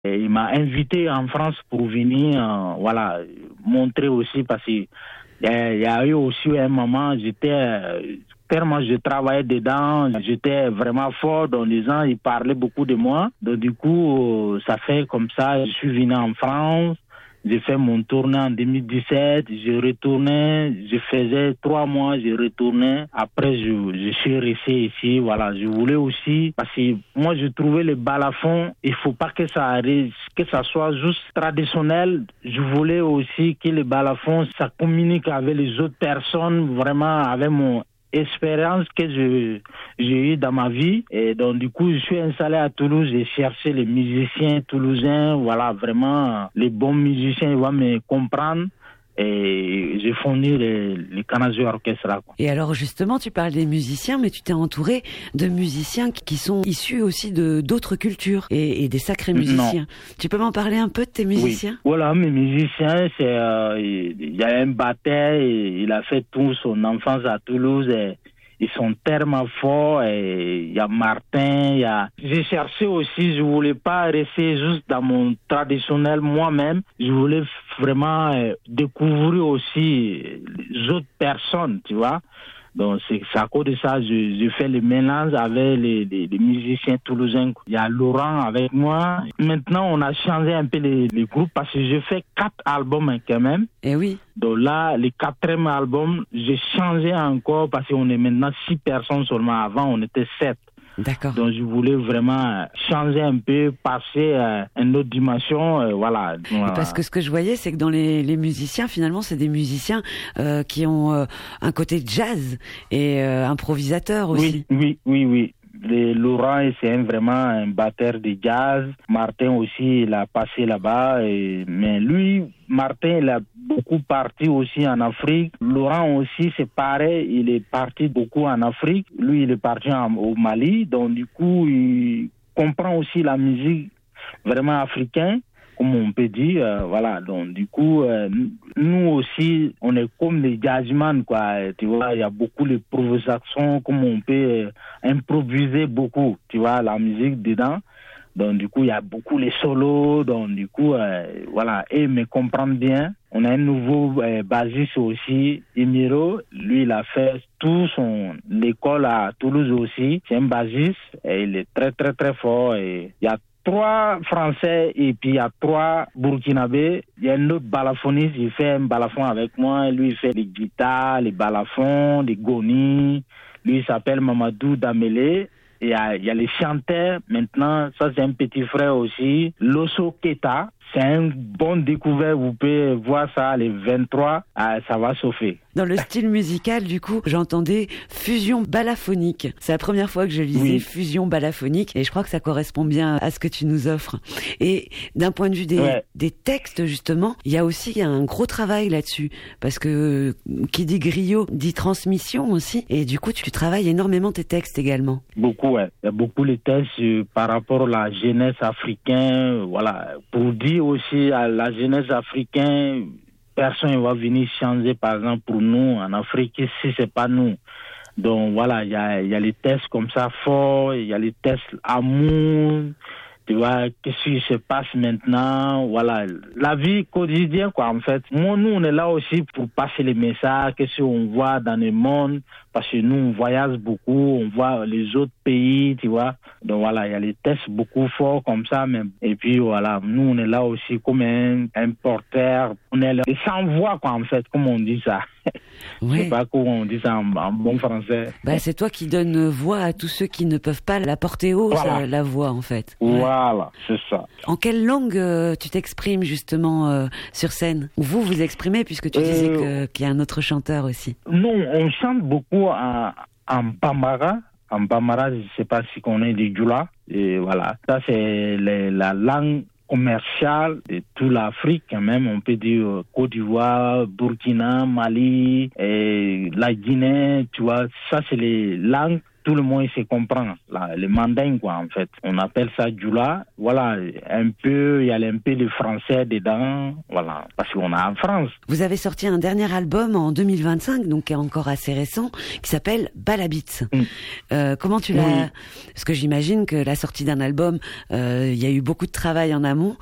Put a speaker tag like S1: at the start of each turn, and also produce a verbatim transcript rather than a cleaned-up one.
S1: Et il m'a invité en France pour venir, euh, voilà, montrer aussi parce qu'il y, y a eu aussi un moment, j'étais, euh, tellement je travaillais dedans, j'étais vraiment fort dans les gens, ils parlaient beaucoup de moi. Donc du coup, euh, ça fait comme ça, je suis venu en France. J'ai fait mon tournée en deux mille dix-sept, je retournais, je faisais trois mois, je retournais. Après, je, je suis resté ici, voilà. Je voulais aussi, parce que moi, je trouvais le balafon, il faut pas que ça arrive, que ça soit juste traditionnel. Je voulais aussi que le balafon, ça communique avec les autres personnes, vraiment avec mon expérience que je, j'ai eue dans ma vie. Et donc, du coup, je suis installé à Toulouse. J'ai cherché les musiciens toulousains. Voilà, vraiment, les bons musiciens, ils vont me comprendre. Et j'ai fourni les, les Canazio Orchestra.
S2: Et alors, justement, tu parles des musiciens, mais tu t'es entouré de musiciens qui sont issus aussi de d'autres cultures et, et des sacrés musiciens. Non. Tu peux m'en parler un peu de tes musiciens?
S1: Oui. Voilà, mes musiciens, c'est, euh, il y a un batteur, il a fait toute son enfance à Toulouse et ils sont tellement forts. Et il y a Martin, il y a... J'ai cherché aussi, je voulais pas rester juste dans mon traditionnel moi-même. Je voulais vraiment euh, découvrir aussi les autres personnes, tu vois. Donc c'est, c'est à cause de ça que je, je fais le mélange avec les, les, les musiciens toulousains. Il y a Laurent avec moi. Maintenant, on a changé un peu les, les groupes parce que je fais quatre albums quand même.
S2: Eh oui.
S1: Donc là, le quatrième album, j'ai changé encore parce qu'on est maintenant six personnes seulement. Avant, on était sept.
S2: D'accord.
S1: Donc je voulais vraiment changer un peu, passer à une autre dimension, euh, voilà. voilà.
S2: Parce que ce que je voyais, c'est que dans les, les musiciens, finalement, c'est des musiciens euh, qui ont euh, un côté jazz et euh, improvisateur aussi.
S1: Oui, oui, oui, oui. Le, Laurent, c'est un, vraiment un batteur de jazz. Martin aussi, il a passé là-bas. Et, mais lui, Martin, il a beaucoup parti aussi en Afrique. Laurent aussi, c'est pareil. Il est parti beaucoup en Afrique. Lui, il est parti en, au Mali. Donc, du coup, il comprend aussi la musique vraiment africaine, comme on peut dire, euh, voilà. Donc, du coup, euh, nous aussi, on est comme des jazzman, quoi. Tu vois, il y a beaucoup d'improvisation, comme on peut euh, improviser beaucoup, tu vois, la musique dedans. Donc, du coup, il y a beaucoup les solos. Donc, du coup, euh, voilà, et me comprendre bien. On a un nouveau euh, bassiste aussi, Emiro. Lui, il a fait tout son l'école à Toulouse aussi. C'est un bassiste et il est très, très, très fort. Et il y a trois Français et puis il y a trois Burkinabés. Il y a un autre balafoniste, il fait un balafon avec moi. Lui, il fait les guitares, les balafons, les gonis. Lui, il s'appelle Mamadou Damele. Il y a, il y a les chanteurs. Maintenant, ça, c'est un petit frère aussi. Loso Keta. C'est un bon découvert. Vous pouvez voir ça les vingt-trois. Ah, ça va chauffer.
S2: Dans le style musical, du coup, j'entendais fusion balaphonique. C'est la première fois que je lisais oui. fusion balaphonique et je crois que ça correspond bien à ce que tu nous offres. Et d'un point de vue des, ouais. des textes, justement, il y a aussi un gros travail là-dessus parce que qui dit griot dit transmission aussi. Et du coup, tu travailles énormément tes textes également.
S1: Beaucoup, ouais. Il y a beaucoup les textes euh, par rapport à la jeunesse africaine. Voilà. Pour dire aussi à la jeunesse africaine, personne ne va venir changer, par exemple, pour nous en Afrique, si c'est pas nous. Donc voilà, il y a, y a les tests comme ça forts, il y a les tests amour, tu vois, qu'est-ce qui se passe maintenant, voilà. La vie quotidienne, quoi, en fait. Moi, nous, on est là aussi pour passer les messages, qu'est-ce qu'on voit dans le monde, parce que nous, on voyage beaucoup, on voit les autres pays, tu vois. Donc voilà, il y a les tests beaucoup forts comme ça, même. Et puis voilà, nous, on est là aussi comme un, un porteur, on est là, sans voix, quoi, en fait, comme on dit ça. Oui. Je sais pas comment on dit ça en, en bon français.
S2: Bah, c'est toi qui donnes voix à tous ceux qui ne peuvent pas la porter haut, voilà. ça, la voix, en fait.
S1: Voilà, ouais. C'est ça.
S2: En quelle langue euh, tu t'exprimes, justement, euh, sur scène? Ou vous vous exprimez, puisque tu euh... disais que, qu'il y a un autre chanteur aussi.
S1: Non, on chante beaucoup en, en Bambara. En Bambara, je ne sais pas si on est du Djoula. Et voilà. Ça, c'est les, la langue commerciale de toute l'Afrique, quand même, on peut dire Côte d'Ivoire, Burkina, Mali, et la Guinée, tu vois, ça c'est les langues tout le monde se comprend. Là, le manding, quoi, en fait. On appelle ça Djoula. Voilà, un peu, il y a un peu de français dedans. Voilà, parce qu'on est en France.
S2: Vous avez sorti un dernier album en deux mille vingt-cinq, donc qui est encore assez récent, qui s'appelle Balabits. Mm. Euh, comment tu l'as... Oui. Parce que j'imagine que la sortie d'un album, il euh, y a eu beaucoup de travail en amont.